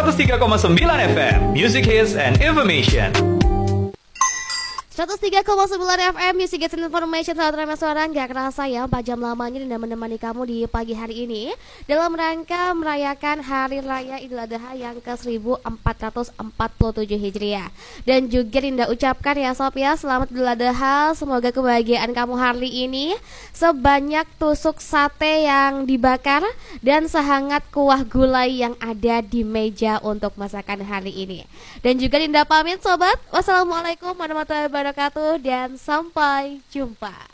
103,9 FM, Music Hits and Information. 103,9 FM Music Hits and Information. Saat remeh suara gak kerasa ya 4 jam lamanya dan menemani kamu di pagi hari ini dalam rangka merayakan Hari Raya Idul Adha yang ke-1447 Hijriah. Dan juga Rinda ucapkan ya Sob ya, selamat Idul Adha. Semoga kebahagiaan kamu hari ini sebanyak tusuk sate yang dibakar dan sehangat kuah gulai yang ada di meja untuk masakan hari ini. Dan juga Rinda pamit sobat. Wassalamualaikum warahmatullahi wabarakatuh dan sampai jumpa.